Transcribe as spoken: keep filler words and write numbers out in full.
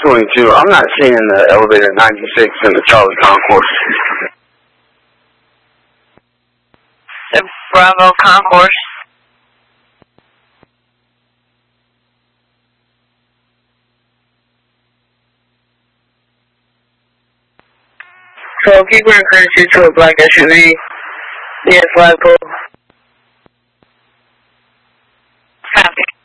twenty-two. I'm not seeing the elevator ninety-six in the Charlie Concourse. The Bravo Concourse. So keep running courtesy to a black S U V. Yes, flagpole. Copy.